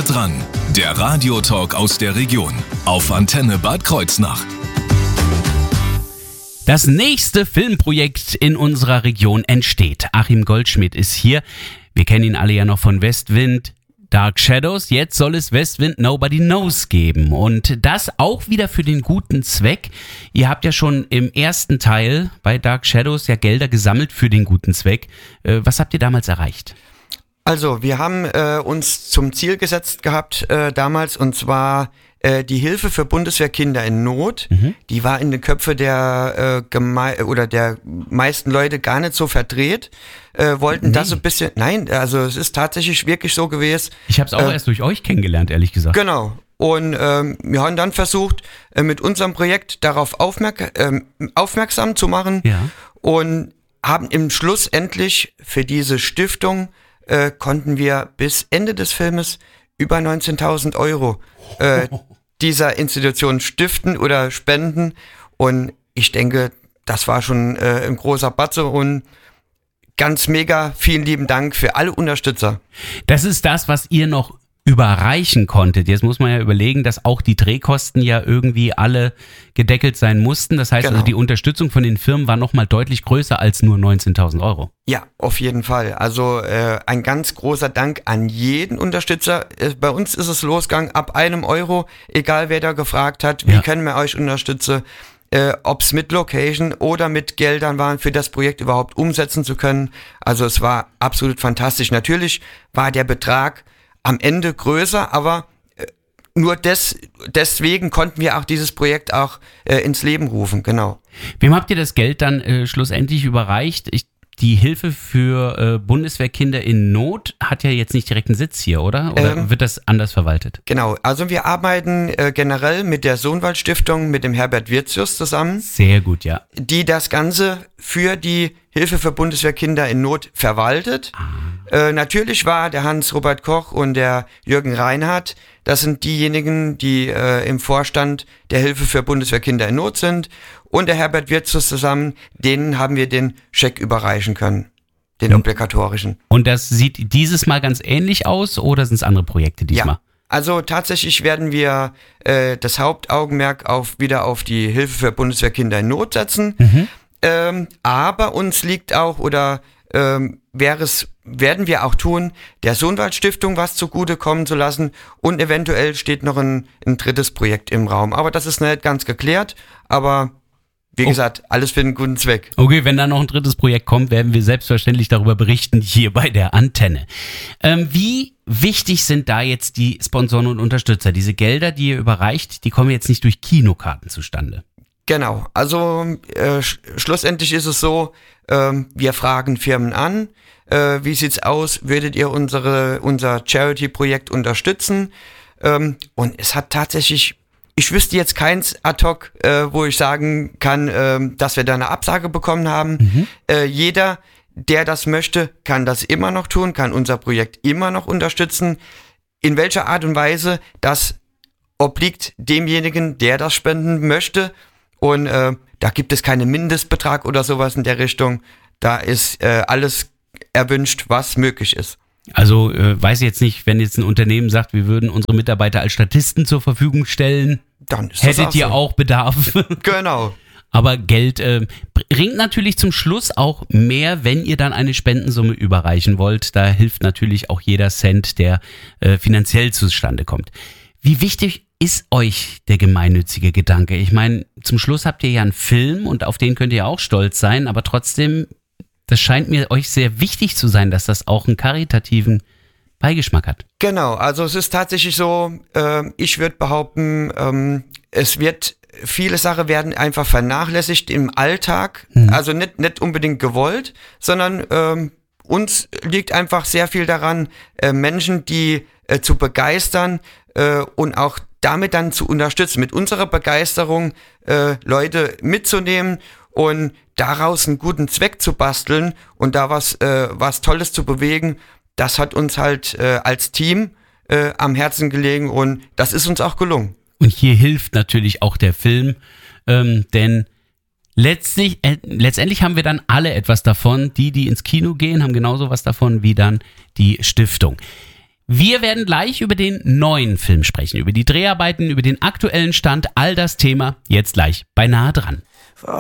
Nah dran, der Radiotalk aus der Region auf Antenne Bad Kreuznach. Das nächste Filmprojekt in unserer Region entsteht. Achim Goldschmidt ist hier. Wir kennen ihn alle ja noch von Westwind, Dark Shadows. Jetzt soll es Westwind Nobody Knows geben. Und das auch wieder für den guten Zweck. Ihr habt ja schon im ersten Teil bei Dark Shadows ja Gelder gesammelt für den guten Zweck. Was habt ihr damals erreicht? Also, wir haben uns zum Ziel gesetzt gehabt damals, und zwar die Hilfe für Bundeswehrkinder in Not. Die war in den Köpfen der der meisten Leute gar nicht so verdreht. Wollten das so ein bisschen, nein, also es ist tatsächlich wirklich so gewesen. Ich habe es auch erst durch euch kennengelernt, ehrlich gesagt. Genau. Und wir haben dann versucht, mit unserem Projekt darauf aufmerksam zu machen, und haben im Schluss endlich für diese Stiftung konnten wir bis Ende des Filmes über 19.000 Euro dieser Institution stiften oder spenden. Und ich denke, das war schon ein großer Batzen, und ganz mega vielen lieben Dank für alle Unterstützer. Das ist das, was ihr noch überreichen konntet. Jetzt muss man ja überlegen, dass auch die Drehkosten ja irgendwie alle gedeckelt sein mussten. Das heißt also, die Unterstützung von den Firmen war nochmal deutlich größer als nur 19.000 Euro. Ja, auf jeden Fall. Also ein ganz großer Dank an jeden Unterstützer. Bei uns ist es losgegangen ab 1 Euro, egal wer da gefragt hat, wie können wir euch unterstützen, ob es mit Location oder mit Geldern waren, für das Projekt überhaupt umsetzen zu können. Also es war absolut fantastisch. Natürlich war der Betrag am Ende größer, aber nur deswegen konnten wir auch dieses Projekt auch ins Leben rufen, genau. Wem habt ihr das Geld dann schlussendlich überreicht? Die Hilfe für Bundeswehrkinder in Not hat ja jetzt nicht direkt einen Sitz hier, oder? Oder wird das anders verwaltet? Genau, also wir arbeiten generell mit der Sohnwald Stiftung, mit dem Herbert Wirzius zusammen. Sehr gut, ja. Die das Ganze für die Hilfe für Bundeswehrkinder in Not verwaltet. Natürlich war der Hans-Robert Koch und der Jürgen Reinhardt, das sind diejenigen, die im Vorstand der Hilfe für Bundeswehrkinder in Not sind. Und der Herbert Wirzius zusammen, denen haben wir den Scheck überreichen können, den obligatorischen. Und das sieht dieses Mal ganz ähnlich aus, oder sind es andere Projekte diesmal? Ja, also tatsächlich werden wir das Hauptaugenmerk wieder auf die Hilfe für Bundeswehrkinder in Not setzen. Aber uns liegt auch, werden wir auch tun, der Sohnwald Stiftung was zugutekommen zu lassen, und eventuell steht noch ein drittes Projekt im Raum. Aber das ist nicht ganz geklärt, aber wie gesagt, alles für einen guten Zweck. Okay, wenn da noch ein drittes Projekt kommt, werden wir selbstverständlich darüber berichten, hier bei der Antenne. Wie wichtig sind da jetzt die Sponsoren und Unterstützer? Diese Gelder, die ihr überreicht, die kommen jetzt nicht durch Kinokarten zustande. Genau, also schlussendlich ist es so, wir fragen Firmen an, wie sieht's aus, würdet ihr unser Charity-Projekt unterstützen? Und es hat tatsächlich, ich wüsste jetzt keins ad hoc, wo ich sagen kann, dass wir da eine Absage bekommen haben. Jeder, der das möchte, kann das immer noch tun, kann unser Projekt immer noch unterstützen. In welcher Art und Weise, das obliegt demjenigen, der das spenden möchte. Und da gibt es keinen Mindestbetrag oder sowas in der Richtung. Da ist alles erwünscht, was möglich ist. Also weiß ich jetzt nicht, wenn jetzt ein Unternehmen sagt, wir würden unsere Mitarbeiter als Statisten zur Verfügung stellen, dann ist hättet das ihr so. Auch Bedarf. Genau. Aber Geld bringt natürlich zum Schluss auch mehr, wenn ihr dann eine Spendensumme überreichen wollt. Da hilft natürlich auch jeder Cent, der finanziell zustande kommt. Wie wichtig ist euch der gemeinnützige Gedanke? Ich meine, zum Schluss habt ihr ja einen Film, und auf den könnt ihr auch stolz sein, aber trotzdem, das scheint mir euch sehr wichtig zu sein, dass das auch einen karitativen Beigeschmack hat. Genau, also es ist tatsächlich so, ich würde behaupten, viele Sachen werden einfach vernachlässigt im Alltag, also nicht unbedingt gewollt, sondern uns liegt einfach sehr viel daran, Menschen, die zu begeistern und auch damit dann zu unterstützen, mit unserer Begeisterung Leute mitzunehmen und daraus einen guten Zweck zu basteln und da was Tolles zu bewegen. Das hat uns halt als Team am Herzen gelegen, und das ist uns auch gelungen. Und hier hilft natürlich auch der Film, denn letztendlich haben wir dann alle etwas davon. Die ins Kino gehen, haben genauso was davon wie dann die Stiftung. Wir werden gleich über den neuen Film sprechen, über die Dreharbeiten, über den aktuellen Stand, all das Thema jetzt gleich bei Nahe dran.